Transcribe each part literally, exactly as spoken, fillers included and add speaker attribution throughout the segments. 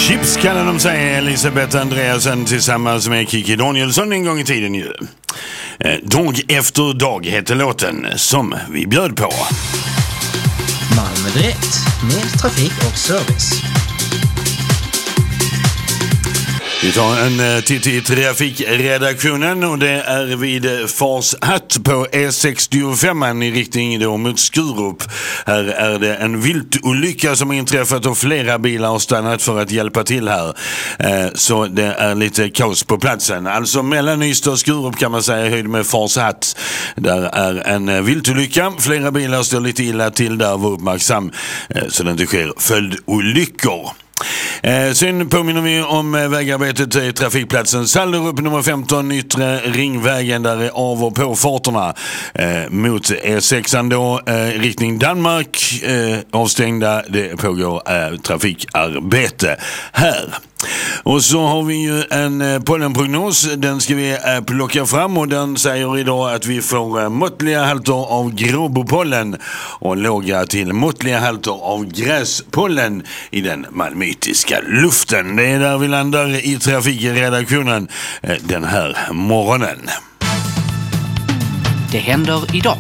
Speaker 1: Chips kallar de sig, Elisabeth Andreasen tillsammans med Kiki Danielsson en gång i tiden ju. Dag efter dag heter låten som vi bjöd på.
Speaker 2: Malmö Direkt, mer trafik och service.
Speaker 1: Vi tar en titt i trafikredaktionen och det är vid Farshatt på E sextiofem i riktning då mot Skurup. Här är det en viltolycka som har inträffat och flera bilar har stannat för att hjälpa till här. Så det är lite kaos på platsen. Alltså mellan Ystad och Skurup kan man säga höjd med Farshatt. Där är en viltolycka. Flera bilar står lite illa till där, var uppmärksam så det inte sker följdolyckor. Eh, sen påminner vi om vägarbetet i trafikplatsen Sallerup nummer femton, yttre ringvägen, där är av- och påfarterna eh, mot E sexan då, eh, riktning Danmark eh, avstängda. Det pågår eh, trafikarbete här. Och så har vi ju en eh, pollenprognos, den ska vi eh, plocka fram och den säger idag att vi får eh, måttliga halter av gråbopollen och låga till måttliga halter av gräspollen i den malmöitiska luften. Det är där vi landar i trafikredaktionen eh, den här morgonen.
Speaker 3: Det händer idag.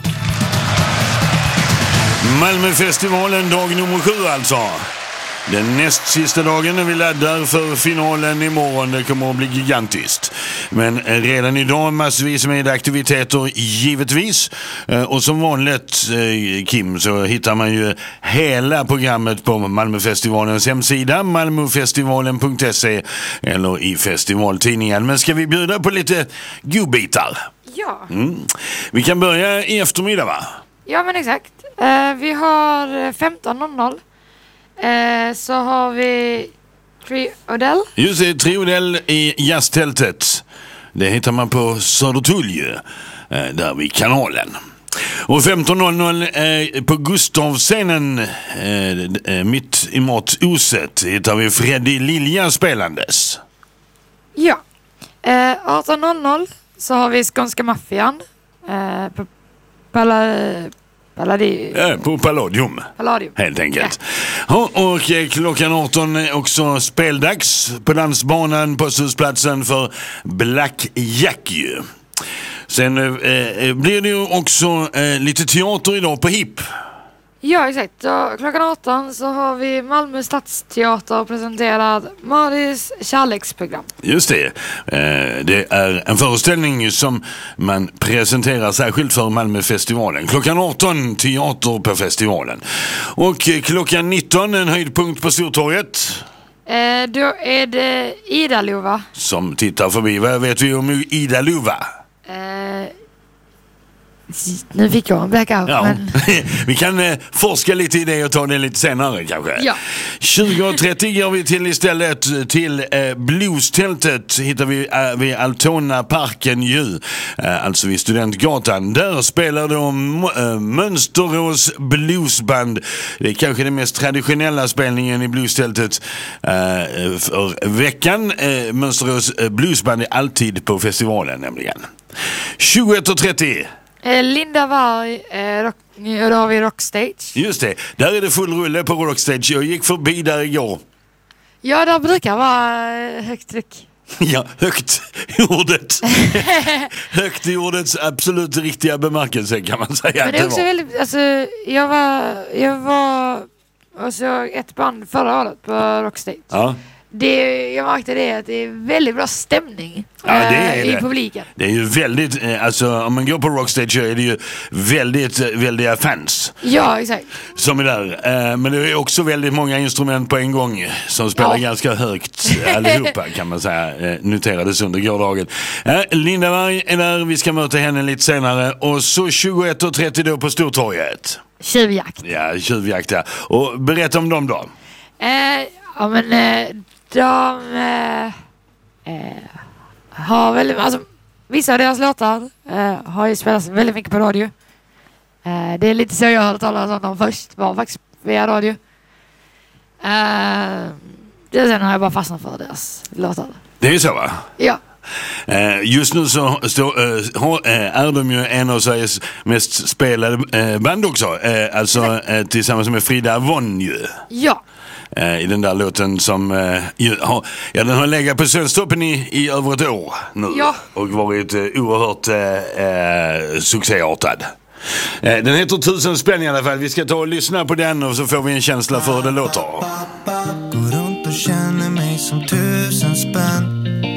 Speaker 1: Malmöfestivalen dag nummer sju alltså. Den näst sista dagen när vi laddar för finalen imorgon. Det kommer att bli gigantiskt. Men redan idag massvis med aktiviteter givetvis. Och som vanligt, Kim, så hittar man ju hela programmet på Malmöfestivalens hemsida, malmöfestivalen punkt se, eller i festivaltidningen. Men ska vi bjuda på lite godbitar?
Speaker 4: Ja.
Speaker 1: Mm. Vi kan börja i eftermiddag, va?
Speaker 4: Ja, men exakt. Uh, vi har femton noll noll. Eh, så har vi Tri Odell.
Speaker 1: Just det, Tri Odell i jazztältet. Det hittar man på Södertälje, eh, där vid kanalen. Och femton noll noll eh, på Gustavscenen eh, mitt emot Oset hittar vi Freddy Lilja spelandes.
Speaker 4: Ja. Eh, arton noll noll så har vi Skånska Maffian eh, på Pala... Palladium.
Speaker 1: Ja, på Palladium.
Speaker 4: Palladium.
Speaker 1: Helt enkelt. Ja. Ja, och eh, klockan arton är också speldags på dansbanan på Stusplatsen för Black Jack. Sen eh, blir det ju också eh, lite teater idag på Hipp.
Speaker 4: Ja, exakt. Så, klockan arton så har vi Malmö Stadsteater presenterad Maris kärleksprogram.
Speaker 1: Just det. Eh, det är en föreställning som man presenterar särskilt för Malmöfestivalen. Klockan arton, teater på festivalen. Och eh, klockan nitton, en höjdpunkt på Stortorget.
Speaker 4: Eh, då är det Ida Lova.
Speaker 1: Som tittar förbi. Vad vet vi om Ida Lova?
Speaker 4: Eh... Nu fick jag en blackout.
Speaker 1: Ja.
Speaker 4: Men...
Speaker 1: vi kan eh, forska lite i det och ta det lite senare kanske.
Speaker 4: Ja.
Speaker 1: tjugo trettio går vi till istället till eh, bluestältet. Hittar vi eh, vid Altona parken ju. Eh, alltså vid Studentgatan. Där spelar de äh, Mönsterås bluesband. Det är kanske den mest traditionella spelningen i bluestältet eh, för veckan. Eh, Mönsterås bluesband är alltid på festivalen nämligen. tjugoett trettio.
Speaker 4: Eh, Linda Varg, eh, rock, och då har vi Rockstage.
Speaker 1: Just det, där är det full rulle på Rockstage. Jag gick förbi där igår.
Speaker 4: Ja, där brukar vara eh, högt tryck.
Speaker 1: Ja, högt i ordet. Högt i ordets absolut riktiga bemärkelse kan man säga.
Speaker 4: Men det är också väldigt, alltså, jag var, jag var och såg ett band förra året på Rockstage.
Speaker 1: Ja.
Speaker 4: Det, jag märkte det att det är väldigt bra stämning
Speaker 1: Ja, det är
Speaker 4: äh, i
Speaker 1: det.
Speaker 4: publiken.
Speaker 1: Det är ju väldigt, alltså om man går på Rockstage så är det ju väldigt väldiga fans.
Speaker 4: Ja, exakt.
Speaker 1: Som är där. Men det är också väldigt många instrument på en gång som spelar ja. ganska högt allihopa kan man säga. Noterades under gårdagen. Linda Varg är där, vi ska möta henne lite senare. Och så tjugoett trettio då på Stortorget.
Speaker 4: Tjuvjakt.
Speaker 1: Ja, tjuvjakt ja. Och berätta om dem då.
Speaker 4: Eh, ja men eh, de eh, eh, har väldigt, alltså vissa av deras låtar eh, har ju spelats väldigt mycket på radio. Eh, det är lite så jag hörde talas om dem först, var faktiskt via radio. Eh, det sen har jag bara fastnat för deras låtar.
Speaker 1: Det är så va?
Speaker 4: Ja.
Speaker 1: Just nu så stå, är de ju en av Sveriges mest spelade band också. Alltså tillsammans med Frida Vonn ju.
Speaker 4: Ja.
Speaker 1: eh, i den där låten som eh, ju, har, ja, den har legat på Svensktoppen i, i över ett år nu.
Speaker 4: Ja.
Speaker 1: Och varit eh, oerhört eh, eh, succéartad. Eh, den heter Tusen spänn i alla fall. Vi ska ta och lyssna på den och så får vi en känsla för hur det låter.
Speaker 3: Går runt och känner mig som tusen spänn.